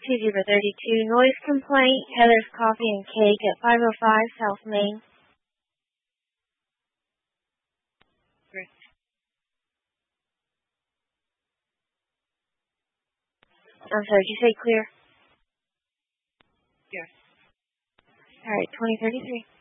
2032 noise complaint, Heather's Coffee and Cake at 505 South Main. I'm sorry, did you say clear? Yes. All right, 2033.